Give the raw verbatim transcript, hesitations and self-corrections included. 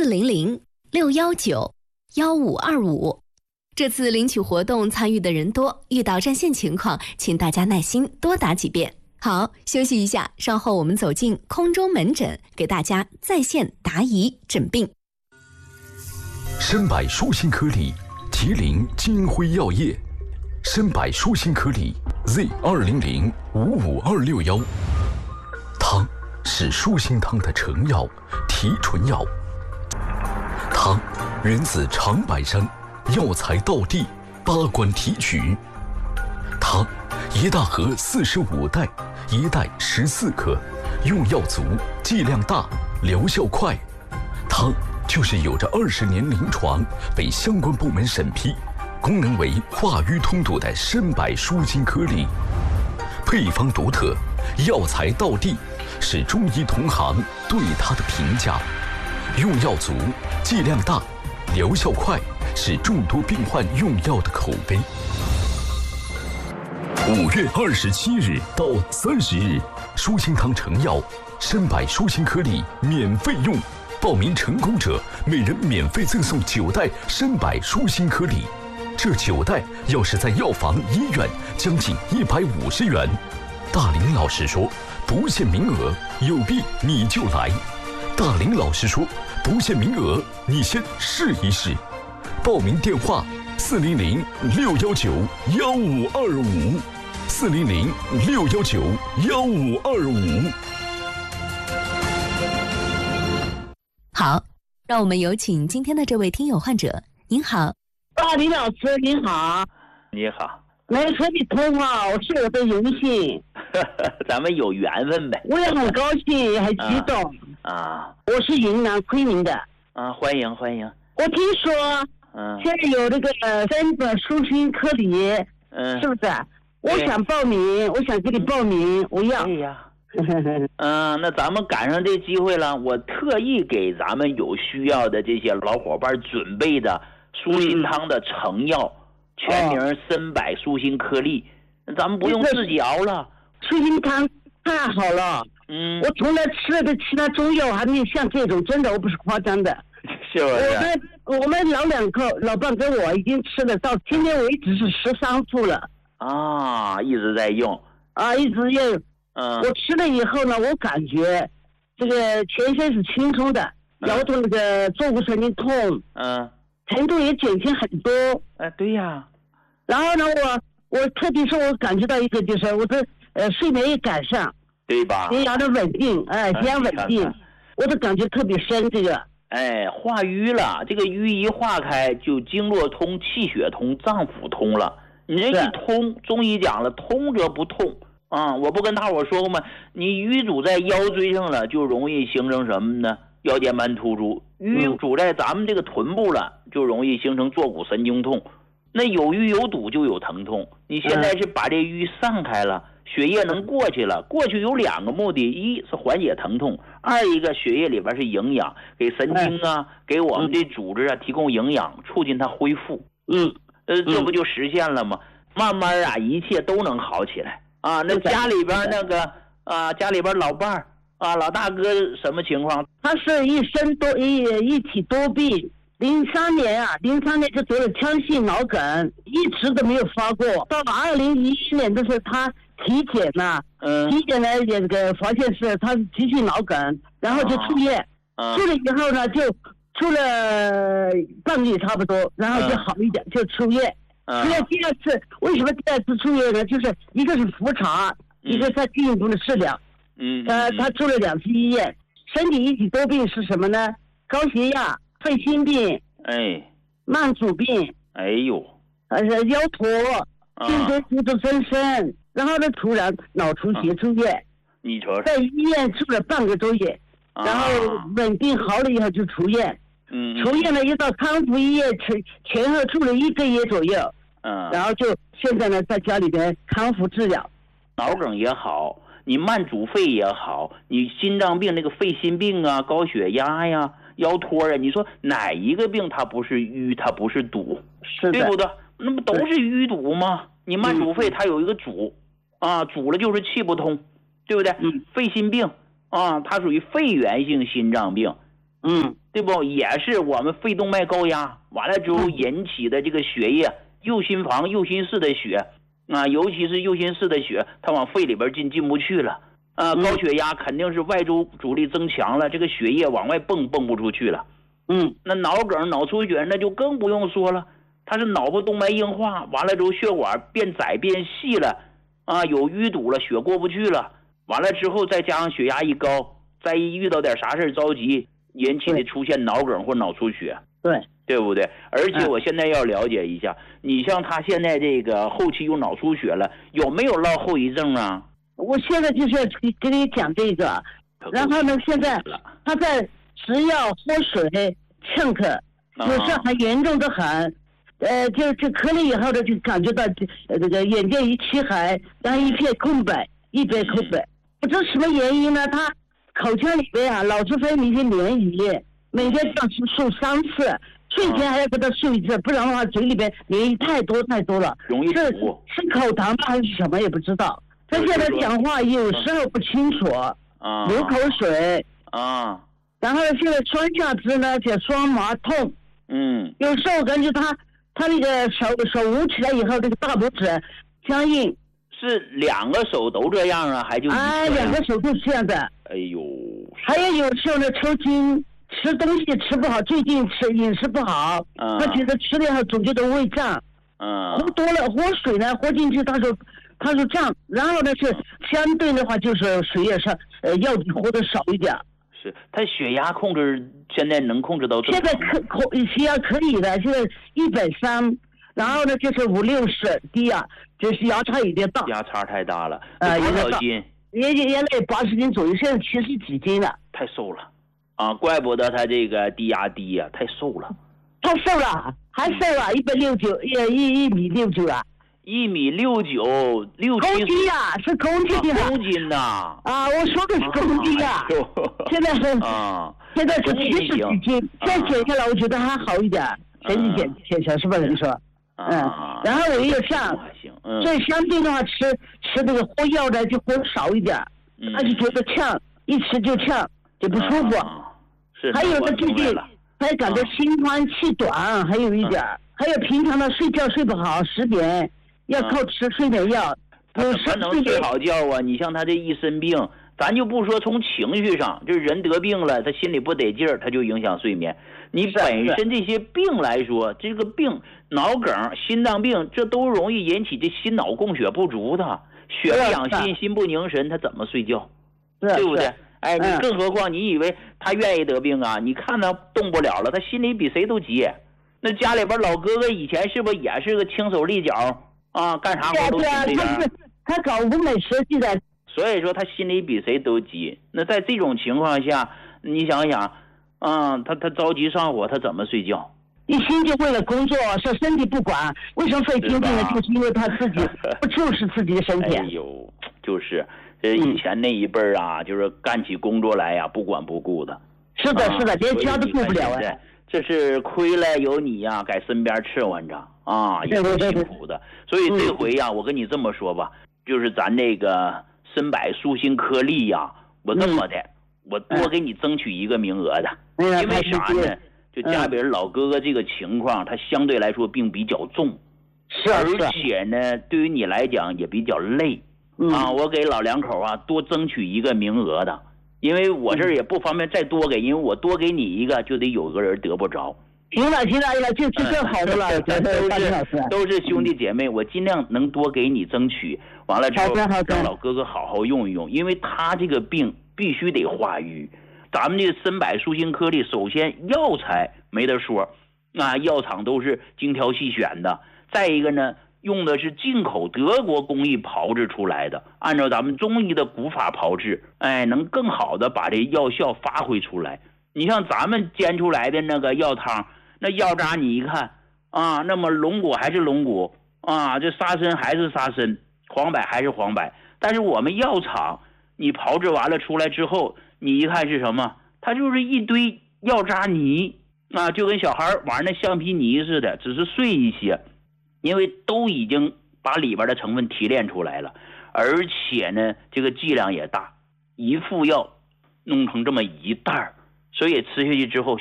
四零零六幺九幺五二五。这次领取活动参与的人多，遇到占线情况，请大家耐心多打几遍。好，休息一下，稍后我们走进空中门诊，给大家在线答疑诊病。 参百舒心颗粒，麒麟金辉药业，参百舒心颗粒 Z 二零零五五二六幺。汤是舒心汤的成药、提纯药。汤源自长白山，药材道地，八关提取。汤一大盒四十五袋，一袋十四克，用药足，剂量大，疗效快。汤就是有着二十年临床，被相关部门审批，功能为化瘀通堵的参百舒心颗粒。配方独特，药材道地，是中医同行对它的评价。用药足，剂量大，疗效快，是众多病患用药的口碑。五月二十七日到三十日，舒心汤成药参百舒心颗粒免费用，报名成功者每人免费赠送九袋参百舒心颗粒。这九袋要是在药房、医院，将近一百五十元。大林老师说，不限名额，有病你就来。大林老师说，不限名额，你先试一试。报名电话：四零零六幺九幺五二五，四零零六幺九幺五二五。 好，让我们有请今天的这位听友患者。您好， 啊，李老师您好。 你好。 能和你通话，我是我的荣幸。 咱们有缘分呗。 我也很高兴，很激动。 啊。啊我是云南昆明的。 啊，欢迎欢迎。 我听说， 嗯， 现在有那个参百舒心颗粒， 嗯， 是不是？我想报名，我想给你报名，我要。 对呀。嗯，那咱们赶上这机会了，我特意给咱们有需要的这些老伙伴准备的舒心汤的成药。嗯全名参百舒心颗粒，哦、咱们不用自己熬了。 舒心汤太好了， 嗯， 我从来吃了的其他中药还没有像这种，真的我不是夸张的。 是不是？ 我们我们老两口，老伴跟我已经吃了到今天为止是十三副了。 啊，一直在用。 啊，一直用。 嗯。 我吃了以后呢，我感觉这个全身是轻松的，摇头那个坐骨神经痛。 嗯。 程度也减轻很多。 哎，对呀。 然后呢，我我特别是我感觉到一个就是我的呃睡眠也改善， 对吧？ 血压的稳定，哎，血压稳定，看看我的感觉特别深。这个， 哎，化瘀了，这个瘀一化开，就经络通、气血通、脏腑通了。你这一通，中医讲了，通则不痛啊、嗯！我不跟大伙说过吗？你瘀阻在腰椎上了，就容易形成什么呢？腰间盘突出。瘀阻在咱们这个臀部了，就容易形成坐骨神经痛。那有瘀有堵就有疼痛。你现在是把这瘀散开了，血液能过去了。过去有两个目的，一是缓解疼痛，二一个血液里边是营养，给神经啊，给我们这组织啊提供营养，促进它恢复。 嗯， 呃，这不就实现了吗？慢慢啊，一切都能好起来啊。那家里边那个啊，家里边老伴儿。啊，老大哥什么情况？ 他是一身多一一体多病，零三年啊，零三年就得了腔性脑梗，一直都没有发过。到了二零一一年的时候，他体检呐、啊，嗯，体检呢也这个发现是他是急性脑梗，然后就出院，啊、出了以后呢就出了半个月差不多，然后就好一点，啊、就出院。出院第二次，为什么第二次出院呢？就是一个是复查，嗯、一个再进一步的治疗。 嗯， 他他住了两次医院，身体一体多病是什么呢？高血压、肺心病， 哎， 慢阻病， 哎呦， 呃，腰驼，精神骨质增生，然后呢，突然脑出血住院，啊、 你说在医院住了半个多月，啊、然后稳定好了以后就出院， 嗯， 出院了又到康复医院前前后住了一个月左右， 嗯， 然后就现在呢在家里边康复治疗， 脑梗也好。你慢阻肺也好，你心脏病那个肺心病啊，高血压呀，腰托啊，你说哪一个病它不是瘀，它不是堵， 是的， 对不对？那不都是淤堵吗？你慢阻肺它有一个阻，嗯、啊，阻了就是气不通，对不对？ 嗯， 肺心病啊，它属于肺源性心脏病， 嗯， 对不？也是我们肺动脉高压，完了之后引起的这个血液，右心房、右心室的血啊，尤其是右心室的血，它往肺里边进进不去了啊。高血压肯定是外周阻力增强了，这个血液往外蹦蹦不出去了。 嗯， 那脑梗、脑出血那就更不用说了，它是脑部动脉硬化，完了之后血管变窄变细了啊，有淤堵了，血过不去了。完了之后再加上血压一高，再一遇到点啥事着急，引起的出现脑梗或脑出血， 对对不对？而且我现在要了解一下，你像他现在这个后期有脑出血了，有没有落后遗症啊？ 我现在就是要跟你讲这个，然后呢，现在他在吃药、喝水、呛咳，有时候还严重的很，呃，就就咳了以后呢，就感觉到呃这个眼睛一漆黑，然后一片空白，一片空白。不知道什么原因呢？他口腔里边啊，老是分泌一些涟漪，每天要漱漱三次，睡前还要给他漱一次，不然的话嘴里边涟漪太多太多了， 容易是堵是口痰吗还是什么也不知道。他现在讲话有时候不清楚， 啊， 流口水啊， 然后呢，现在双下肢呢叫双麻痛， 嗯， 有时候感觉他他那个手手捂起来以后，这个大拇指僵硬。 是两个手都这样啊，还就一哎，两个手都是这样的。 哎呦， 还有有时候呢抽筋，吃东西吃不好，最近吃饮食不好， 嗯、 他觉得吃了以后总觉得胃胀， 嗯， 喝多了喝水呢喝进去，他说他说胀，然后呢是相对的话就是水也是呃要比喝的少一点。 是他血压控制现在能控制到正常？ 现在可可血压可以的，现在一百三。然后呢，就是五六十低啊，就是压差有点大， 压差太大了。 呃， 多少斤？ 也原来八十斤左右，现在七十几斤了。 太瘦了，啊，怪不得他这个低压低呀、啊，太瘦了。 太瘦了，还瘦了，一百六九，一一一米六九啊。 一米六九，六公斤呀，是公斤啊，公斤呐。 啊，我说的是公斤呀。 哎、 现在是啊， 现在是七十几斤，再减下来，我觉得还好一点。前几减减下是吧？你说？嗯，然后我也上，所以相对的话吃吃那个喝药的就喝少一点，他就觉得呛，一吃就呛，就不舒服。 是。 还有的最近还感觉心宽气短，还有一点，还有平常的睡觉睡不好，十点要靠吃睡眠药。 他怎么能睡好觉啊？你像他这一身病，咱就不说从情绪上，就是人得病了，他心里不得劲儿，他就影响睡眠。你本身这些病来说，这个病脑梗、心脏病，这都容易引起这心脑供血不足的，血不养心，心不凝神，他怎么睡觉？对不对？哎，你更何况你以为他愿意得病啊？你看他动不了了，他心里比谁都急。那家里边老哥哥以前是不是也是个轻手利脚啊？干啥活都挺这样。 他他搞物美设计的， 所以说他心里比谁都急。那在这种情况下，你想想。嗯，他他着急上火，他怎么睡觉？ 一心就为了工作，说身体不管，为什么费精力呢？就是因为他自己不重视自己的身体。 哎呦，就是呃，以前那一辈儿啊，嗯、就是干起工作来呀、啊，不管不顾的。 是的，是的，连家都顾不了哎。 这是亏了有你呀、啊，在身边伺候着啊，也是辛苦的。所以这回呀、啊，我跟你这么说吧，就是咱这个参柏舒心颗粒呀、啊，我这么的。嗯我多给你争取一个名额的， 嗯、 因为啥呢？就家里人老哥哥这个情况，嗯、他相对来说病比较重， 是， 而且呢，对于你来讲也比较累、 嗯、 啊。我给老两口啊多争取一个名额的，因为我这儿也不方便再多给，因为我多给你一个，就得有个人得不着。 行了行了，哎呀，就就更好的了， 嗯、都是都是兄弟姐妹，我尽量能多给你争取。完了之后，让老哥哥好好用一用，因为他这个病。必须得化瘀，咱们这个参柏舒心颗粒，首先药材没得说，啊，药厂都是精挑细选的。再一个呢，用的是进口德国工艺炮制出来的，按照咱们中医的古法炮制，哎，能更好的把这药效发挥出来。你像咱们煎出来的那个药汤，那药渣你一看啊，那么龙骨还是龙骨啊，这沙参还是沙参，黄柏还是黄柏，但是我们药厂。你炮制完了出来之后，你一看是什么？它就是一堆药渣泥啊，就跟小孩玩那橡皮泥似的，只是碎一些，因为都已经把里边的成分提炼出来了，而且呢，这个剂量也大，一副药弄成这么一袋儿所以吃下去之后